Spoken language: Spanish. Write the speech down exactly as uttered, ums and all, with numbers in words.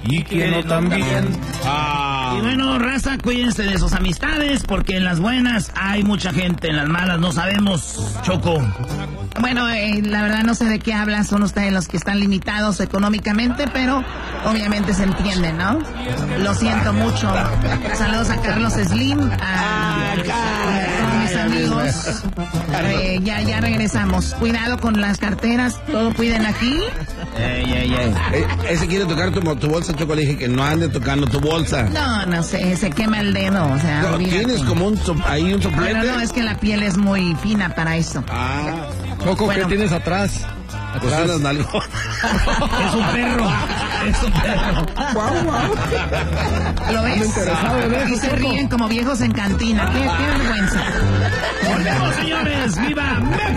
y que no también. Ah. Y bueno, raza, cuídense de sus amistades, porque en las buenas hay mucha gente, en las malas no sabemos, Choco. Bueno, eh, la verdad no sé de qué hablan, son ustedes los que están limitados económicamente, pero obviamente se entiende, ¿no? Lo siento mucho. Saludos a Carlos Slim, a, a todos mis amigos. Eh, ya, ya regresamos. Cuidado con las carteras, todo cuiden aquí. Ey, ey, ey. Eh, ese quiere tocar tu, tu bolsa, Choco, le dije que no ande tocando tu bolsa. No, no sé, se quema el dedo, o sea, No, ¿tienes como un, so, ahí un soplete? Bueno, no, es que la piel es muy fina para eso. Ah. Choco, bueno. ¿qué tienes atrás? Pues unas nalgas. Es un perro. Es un perro. Guau, guau. ¿Lo ves? Y se ríen como viejos en cantina. Qué, qué vergüenza. ¡Volvemos, señores! ¡Viva México!